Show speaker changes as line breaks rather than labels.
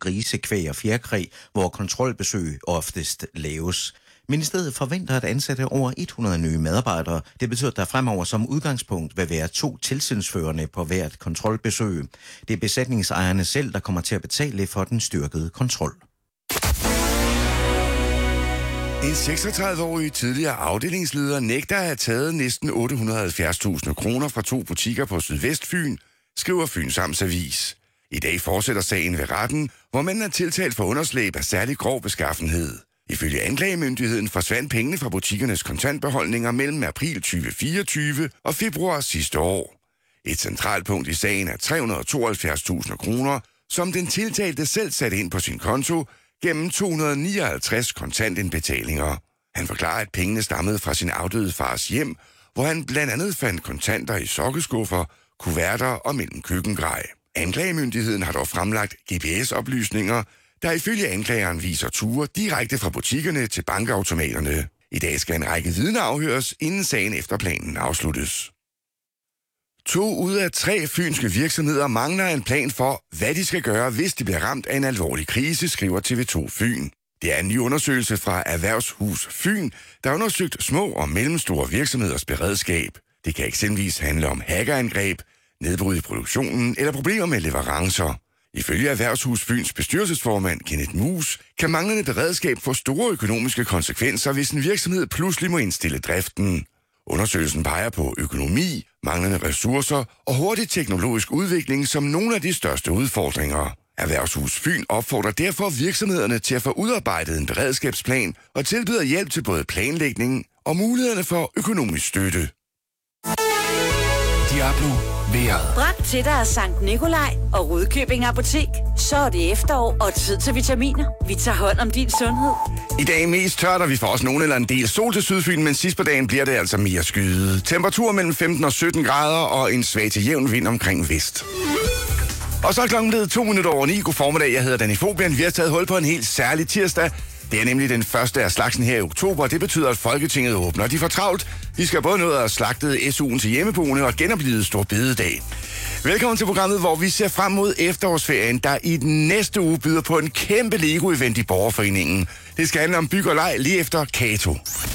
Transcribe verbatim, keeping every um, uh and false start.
grise, kvæg og fjerkræ, hvor kontrolbesøg oftest laves. Ministeriet forventer at ansætte over hundrede nye medarbejdere. Det betyder, at der fremover som udgangspunkt vil være to tilsynsførende på hvert kontrolbesøg. Det er besætningsejerne selv, der kommer til at betale for den styrkede kontrol.
En seksogtredive-årig tidligere afdelingsleder nægter at have taget næsten otte hundrede og halvfjerds tusind kroner fra to butikker på Sydvestfyn, skriver Fyns Amts Avis. I dag fortsætter sagen ved retten, hvor man er tiltalt for underslæb af særlig grov beskaffenhed. Ifølge anklagemyndigheden forsvandt pengene fra butikkernes kontantbeholdninger mellem april tyve fireogtyve og februar sidste år. Et centralt punkt i sagen er tre hundrede og tooghalvfjerds tusind kroner, som den tiltalte selv satte ind på sin konto gennem to hundrede og nioghalvtreds kontantindbetalinger. Han forklarer, at pengene stammede fra sin afdøde fars hjem, hvor han blandt andet fandt kontanter i sokkeskuffer, kuverter og mellem køkkengrej. Anklagemyndigheden har dog fremlagt G P S-oplysninger, der ifølge anklageren viser ture direkte fra butikkerne til bankautomaterne. I dag skal en række vidner afhøres, inden sagen efter planen afsluttes. To ud af tre fynske virksomheder mangler en plan for, hvad de skal gøre, hvis de bliver ramt af en alvorlig krise, skriver T V to Fyn. Det er en ny undersøgelse fra Erhvervshus Fyn, der har undersøgt små og mellemstore virksomheders beredskab. Det kan eksempelvis handle om hackerangreb, nedbrud i produktionen eller problemer med leverancer. Ifølge Erhvervshus Fyns bestyrelsesformand Kenneth Mus kan manglende beredskab få store økonomiske konsekvenser, hvis en virksomhed pludselig må indstille driften. Undersøgelsen peger på økonomi, manglende ressourcer og hurtig teknologisk udvikling som nogle af de største udfordringer. Erhvervshus Fyn opfordrer derfor virksomhederne til at få udarbejdet en beredskabsplan og tilbyder hjælp til både planlægning og mulighederne for økonomisk støtte.
Diablo vejret.
Bragt til dig af Sankt Nikolaj og Rudkøbing Apotek. Så er det efterår og tid til vitaminer. Vi tager hånd om din sundhed.
I dag mest tørt, og vi får også nogen eller en del sol til Sydfyn, men sidst på dagen bliver det altså mere skyet. Temperatur mellem femten og sytten grader og en svag til jævn vind omkring vest. Og så er klokken blevet to minutter over ni. God formiddag, jeg hedder Danny Fobian. Vi har taget hul på en helt særlig tirsdag. Det er nemlig den første af slagsen her i oktober, og det betyder, at Folketinget åbner. De får travlt. Vi skal både nå at slagte S U'en til hjemmeboende og genopleve stor bededag. Velkommen til programmet, hvor vi ser frem mod efterårsferien, der i den næste uge byder på en kæmpe Lego-event i Borgerforeningen. Det skal handle om byg og leg lige efter Kato.